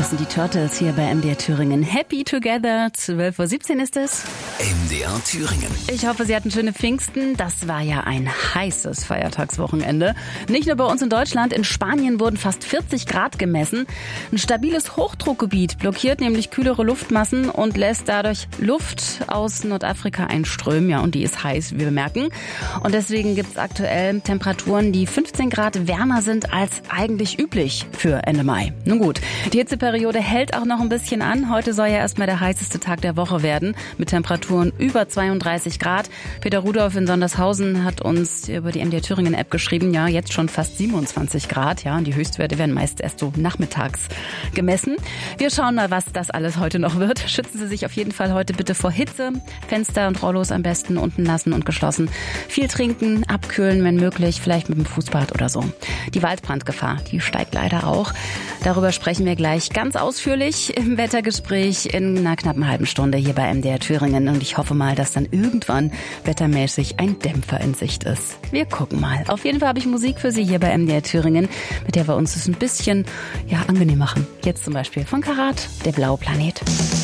Das sind die Turtles hier bei MDR Thüringen. Happy Together, 12:17 Uhr ist es. MDR Thüringen. Ich hoffe, Sie hatten schöne Pfingsten. Das war ja ein heißes Feiertagswochenende. Nicht nur bei uns in Deutschland, in Spanien wurden fast 40 Grad gemessen. Ein stabiles Hochdruckgebiet blockiert nämlich kühlere Luftmassen und lässt dadurch Luft aus Nordafrika einströmen. Ja, und die ist heiß, wie wir merken. Und deswegen gibt es aktuell Temperaturen, die 15 Grad wärmer sind als eigentlich üblich für Ende Mai. Nun gut, die Hitzeperiode hält auch noch ein bisschen an. Heute soll ja erstmal der heißeste Tag der Woche werden mit Temperaturen über 32 Grad. Peter Rudolph in Sondershausen hat uns über die MDR Thüringen App geschrieben, ja, jetzt schon fast 27 Grad. Ja, und die Höchstwerte werden meist erst so nachmittags gemessen. Wir schauen mal, was das alles heute noch wird. Schützen Sie sich auf jeden Fall heute bitte vor Hitze. Fenster und Rollos am besten unten lassen und geschlossen. Viel trinken, abkühlen, wenn möglich, vielleicht mit dem Fußbad oder so. Die Waldbrandgefahr, die steigt leider auch. Darüber sprechen wir gleich ganz ausführlich im Wettergespräch in einer knappen halben Stunde hier bei MDR Thüringen. Und ich hoffe mal, dass dann irgendwann wettermäßig ein Dämpfer in Sicht ist. Wir gucken mal. Auf jeden Fall habe ich Musik für Sie hier bei MDR Thüringen, mit der wir uns das ein bisschen angenehm machen. Jetzt zum Beispiel von Karat, der blaue Planet.